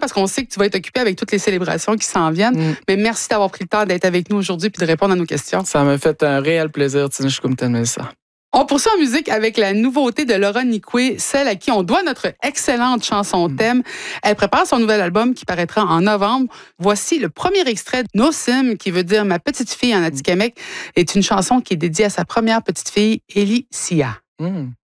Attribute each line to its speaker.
Speaker 1: parce qu'on sait que tu vas être occupé avec toutes les célébrations qui s'en viennent. Mais merci d'avoir pris le temps d'être avec nous aujourd'hui et de répondre à nos questions.
Speaker 2: Ça m'a fait un réel plaisir, ça.
Speaker 1: On poursuit en musique avec la nouveauté de Laura Nicoué, celle à qui on doit notre excellente chanson thème. Elle prépare son nouvel album qui paraîtra en novembre. Voici le premier extrait de No Sim, qui veut dire ma petite fille en Atikamekw, est une chanson qui est dédiée à sa première petite fille, Ellie Sia.